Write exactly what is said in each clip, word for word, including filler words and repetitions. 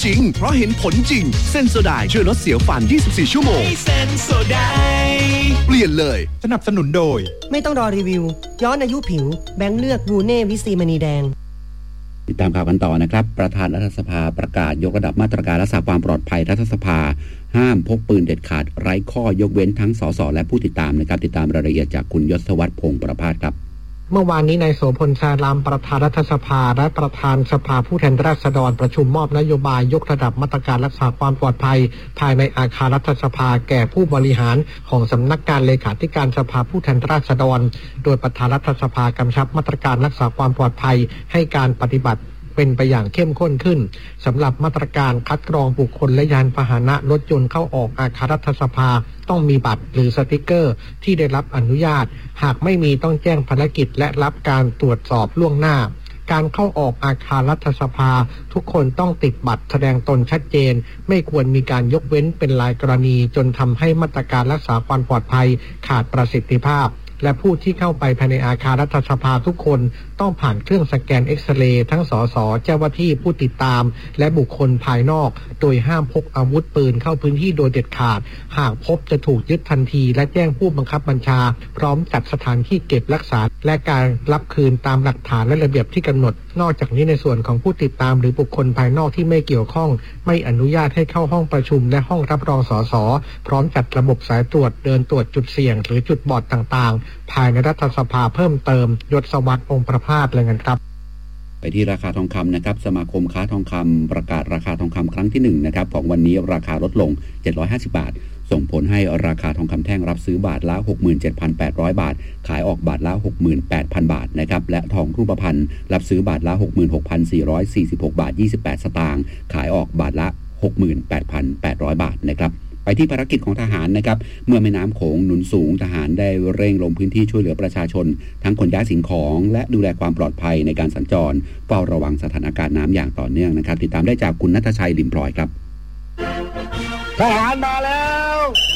ริงเพราะเห็นผลจริงเซนโซไดช่วยลดเสียวฟันยี่สิบสี่ชั่วโมงเซนโซไดเปลี่ยนเลยสนับสนุนโดยไม่ต้องรอรีวิวย้อนอายุผิวแบงค์เลือกวูเน่วิซีมณีแดงติดตามข่าวกันต่อนะครับประธานรัฐสภาประกาศยกระดับมาตรการรักษาความปลอดภัยรัฐสภาห้ามพกปืนเด็ดขาดไร้ข้อยกเว้นทั้งสสและผู้ติดตามนะครับติดตามรายละเอียดจากคุณยศวัฒน์พงษ์ประภาสครับเมื่อวานนี้นายโสพลชาลามประธานรัฐสภาและประธานสภาผู้แทนราษฎรประชุมมอบนโยบายยกระดับมาตรการรักษาความปลอดภัยภายในอาคารรัฐสภาแก่ผู้บริหารของสำนักงานเลขาธิการสภาผู้แทนราษฎรโดยประธานรัฐสภากำชับมาตรการรักษาความปลอดภัยให้การปฏิบัติเป็นไปอย่างเข้มข้นขึ้นสำหรับมาตรการคัดกรองบุคคลและยานพาหนะรถยนต์เข้าออกอาคารรัฐสภาต้องมีบัตรหรือสติกเกอร์ที่ได้รับอนุญาตหากไม่มีต้องแจ้งภารกิจและรับการตรวจสอบล่วงหน้าการเข้าออกอาคารรัฐสภาทุกคนต้องติดบัตรแสดงตนชัดเจนไม่ควรมีการยกเว้นเป็นรายกรณีจนทำให้มาตรการรักษาความปลอดภัยขาดประสิทธิภาพและผู้ที่เข้าไปภายในอาคารรัฐสภาทุกคนต้องผ่านเครื่องสแกนเอ็กซเรย์ทั้งสสเจ้าหน้าที่ผู้ติดตามและบุคคลภายนอกโดยห้ามพกอาวุธปืนเข้าพื้นที่โดยเด็ดขาดหากพบจะถูกยึดทันทีและแจ้งผู้บังคับบัญชาพร้อมจัดสถานที่เก็บรักษาและการรับคืนตามหลักฐานและระเบียบที่กำหนดนอกจากนี้ในส่วนของผู้ติดตามหรือบุคคลภายนอกที่ไม่เกี่ยวข้องไม่อนุญาตให้เข้าห้องประชุมและห้องรับรองสสพร้อมจัดระบบสายตรวจเดินตรวจจุดเสี่ยงหรือจุดบอดต่างๆภายในรัฐสภาเพิ่มเติมยศวัฒน์องค์ประภาสเลยกันครับไปที่ราคาทองคำนะครับสมาคมค้าทองคำประกาศราคาทองคำครั้งที่หนึ่งนะครับของวันนี้ราคาลดลงเจ็ดร้อยห้าสิบบาทส่งผลให้ราคาทองคำแท่งรับซื้อบาทละ หกหมื่นเจ็ดพันแปดร้อย บาทขายออกบาทละ หกหมื่นแปดพัน บาทนะครับและทองรูปพรรณรับซื้อบาทละ หกหมื่นหกพันสี่ร้อยสี่สิบหก บาทยี่สิบแปดสตางค์ขายออกบาทละ หกหมื่นแปดพันแปดร้อย บาทนะครับไปที่ภารกิจของทหารนะครับเมื่อแม่น้ำโขงหนุนสูงทหารได้เร่งลงพื้นที่ช่วยเหลือประชาชนทั้งขนย้ายสิ่งของและดูแลความปลอดภัยในการสัญจรเฝ้าระวังสถานการณ์น้ำอย่างต่อเนื่องนะครับติดตามได้จากคุณณัฐชัยลิมพลอยครับทหารมาแล้ว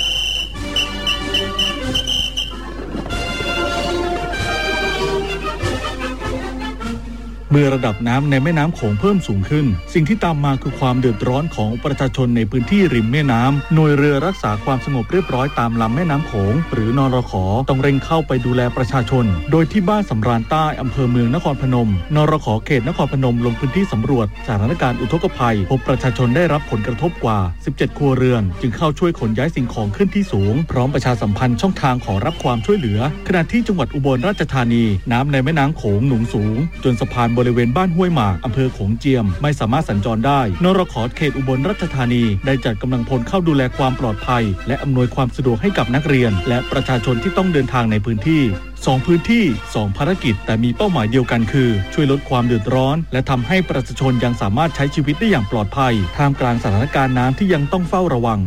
เมื่อระดับน้ำในแม่น้ำโขงเพิ่มสูงขึ้นสิ่งที่ตามมาคือความเดือดร้อนของประชาชนในพื้นที่ริมแม่น้ำหน่วยเรือรักษาความสงบเรียบร้อยตามลำแม่น้ำโขงหรือนรข.ต้องเร่งเข้าไปดูแลประชาชนโดยที่บ้านสำราญใต้อำเภอเมืองนครพนมนรข.เขตนครพนมลงพื้นที่สำรวจสถานการณ์อุทกภัยพบประชาชนได้รับผลกระทบกว่าสิบเจ็ดครัวเรือนจึงเข้าช่วยขนย้ายสิ่งของขึ้นที่สูงพร้อมประชาสัมพันธ์ช่องทางขอรับความช่วยเหลือขณะที่จังหวัดอุบลราชธานีน้ำในแม่น้ำโขงหนุนสูงจนสะพานบริเวณบ้านห้วยอำเภอโขงเจียมไม่สามารถสัญจรได้นรข.เขตอุบลราชธานีได้จัดกำลังพลเข้าดูแลความปลอดภัยและอำนวยความสะดวกให้กับนักเรียนและประชาชนที่ต้องเดินทางในพื้นที่สองพื้นที่สองภารกิจแต่มีเป้าหมายเดียวกันคือช่วยลดความเดือดร้อนและทำให้ประชาชนยังสามารถใช้ชีวิตได้อย่างปลอดภัยท่ามกลางสถานการณ์น้ำที่ยังต้องเฝ้าระวัง